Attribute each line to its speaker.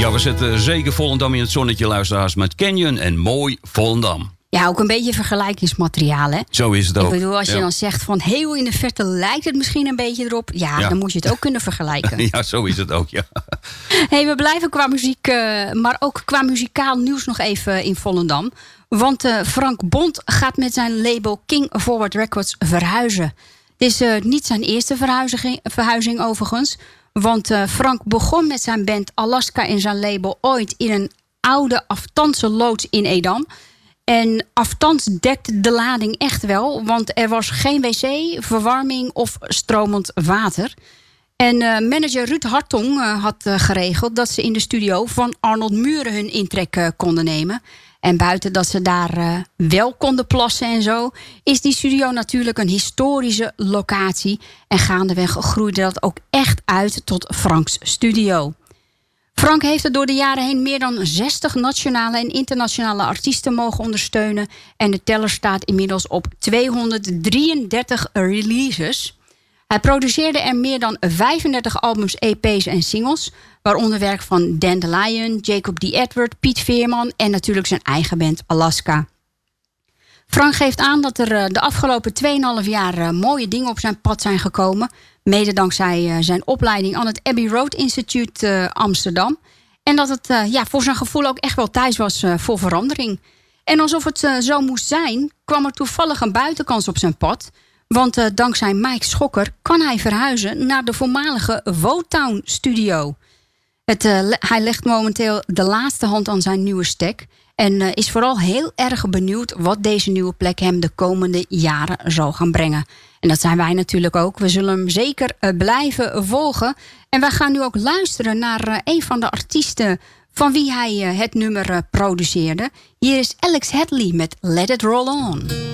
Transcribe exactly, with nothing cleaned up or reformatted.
Speaker 1: Ja, we zetten zeker Volendam in het zonnetje, luisteraars, met Canyon en mooi Volendam.
Speaker 2: Ja, ook een beetje vergelijkingsmateriaal, hè?
Speaker 1: Zo is het ook.
Speaker 2: Ik bedoel, als je
Speaker 1: ja.
Speaker 2: dan zegt van heel in de verte lijkt het misschien een beetje erop. Ja, ja. dan moet je het ook kunnen vergelijken.
Speaker 1: Ja, zo is het ook, ja.
Speaker 2: Hey, we blijven qua muziek, uh, maar ook qua muzikaal nieuws nog even in Volendam. Want uh, Frank Bond gaat met zijn label King Forward Records verhuizen. Het is uh, niet zijn eerste verhuizing, verhuizing overigens. Want uh, Frank begon met zijn band Alaska en zijn label ooit in een oude Aftantse loods in Edam. En Aftans dekte de lading echt wel, want er was geen wc, verwarming of stromend water. En uh, manager Ruud Hartong uh, had uh, geregeld dat ze in de studio van Arnold Muren hun intrek uh, konden nemen. En buiten dat ze daar uh, wel konden plassen en zo, is die studio natuurlijk een historische locatie. En gaandeweg groeide dat ook echt uit tot Franks studio. Frank heeft er door de jaren heen meer dan zestig nationale en internationale artiesten mogen ondersteunen. En de teller staat inmiddels op tweehonderddrieëndertig releases. Hij produceerde er meer dan vijfendertig albums, E P's en singles. Waaronder werk van Dandelion, Jacob D. Edward, Piet Veerman en natuurlijk zijn eigen band Alaska. Frank geeft aan dat er de afgelopen tweeënhalf jaar mooie dingen op zijn pad zijn gekomen. Mede dankzij zijn opleiding aan het Abbey Road Institute uh, Amsterdam. En dat het uh, ja, voor zijn gevoel ook echt wel tijd was uh, voor verandering. En alsof het uh, zo moest zijn, kwam er toevallig een buitenkans op zijn pad. Want uh, dankzij Mike Schokker kan hij verhuizen naar de voormalige Wotown studio. Het, uh, hij legt momenteel de laatste hand aan zijn nieuwe stek. En uh, is vooral heel erg benieuwd wat deze nieuwe plek hem de komende jaren zal gaan brengen. En dat zijn wij natuurlijk ook. We zullen hem zeker uh, blijven volgen. En wij gaan nu ook luisteren naar uh, een van de artiesten van wie hij uh, het nummer uh, produceerde. Hier is Alex Hadley met Let It Roll On.